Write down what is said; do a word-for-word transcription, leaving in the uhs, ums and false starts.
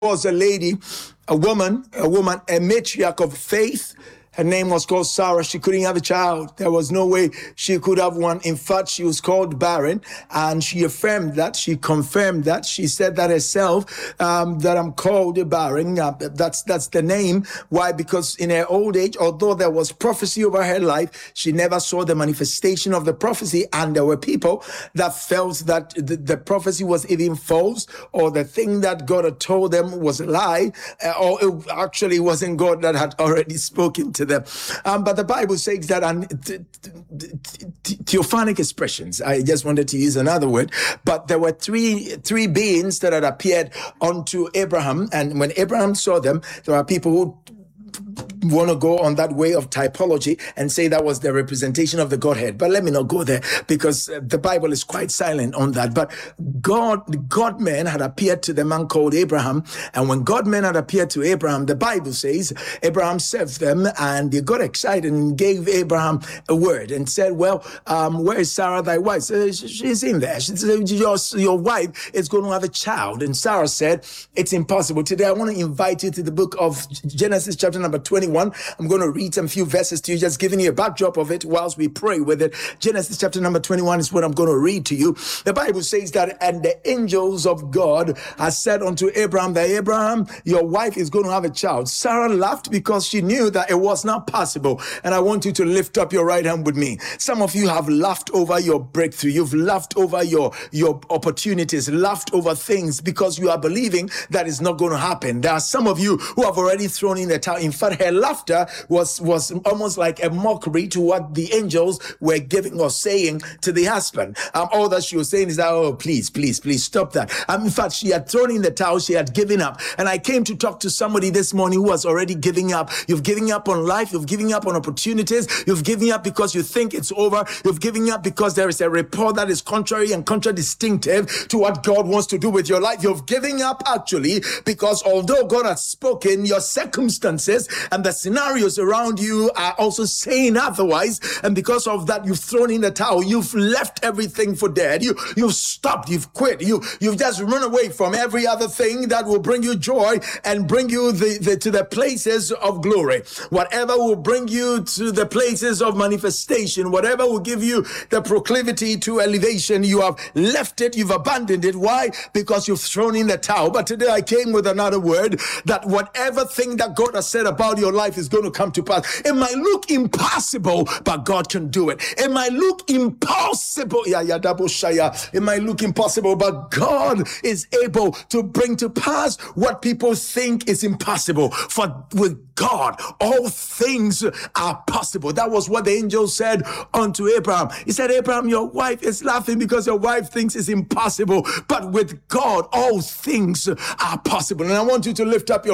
was a lady, a woman, a woman, a matriarch of faith. Her name was called Sarah. She couldn't have a child. There was no way she could have one. In fact, she was called barren, and she affirmed that. She confirmed that. She said that herself, um, that I'm called barren. Uh, that's that's the name. Why? Because in her old age, although there was prophecy over her life, she never saw the manifestation of the prophecy, and there were people that felt that the, the prophecy was even false, or the thing that God had told them was a lie, uh, or it actually wasn't God that had already spoken to them. Um, but the Bible says that, and th- th- th- theophanic expressions, I just wanted to use another word, but there were three three beings that had appeared unto Abraham, and when Abraham saw them, there are people who want to go on that way of typology and say that was the representation of the Godhead. But let me not go there, because uh, the Bible is quite silent on that. But God, God-man had appeared to the man called Abraham. And when God-man had appeared to Abraham, the Bible says Abraham served them, and they got excited and gave Abraham a word and said, well, um, where is Sarah, thy wife? So she's in there. She said, your, your wife is going to have a child. And Sarah said, it's impossible. Today, I want to invite you to the book of Genesis chapter number twenty-one. I'm going to read some few verses to you, just giving you a backdrop of it whilst we pray with it. Genesis chapter number twenty-one is what I'm going to read to you. The Bible says that, and the angels of God have said unto Abraham that, Abraham, your wife is going to have a child. Sarah laughed because she knew that it was not possible. And I want you to lift up your right hand with me. Some of you have laughed over your breakthrough. You've laughed over your, your opportunities, laughed over things because you are believing that it's not going to happen. There are some of you who have already thrown in the towel. In fact, her laughter was was almost like a mockery to what the angels were giving or saying to the husband. Um, all that she was saying is that, oh, please, please, please stop that. Um, in fact, she had thrown in the towel. She had given up. And I came to talk to somebody this morning who was already giving up. You've given up on life. You've given up on opportunities. You've given up because you think it's over. You've given up because there is a report that is contrary and contradistinctive to what God wants to do with your life. You've given up actually because although God has spoken, your circumstances and the scenarios around you are also saying otherwise, and because of that, you've thrown in the towel. You've left everything for dead. You you've stopped. You've quit. You you've just run away from every other thing that will bring you joy and bring you the, the to the places of glory. Whatever will bring you to the places of manifestation, whatever will give you the proclivity to elevation, you have left it. You've abandoned it. Why? Because you've thrown in the towel. But today I came with another word, that whatever thing that God has said about your life is going to come to pass. It might look impossible, but God can do it. It might look impossible. Yeah, yeah, double shaya. It might look impossible, but God is able to bring to pass what people think is impossible. For with God, all things are possible. That was what the angel said unto Abraham. He said, Abraham, your wife is laughing because your wife thinks it's impossible, but with God, all things are possible. And I want you to lift up your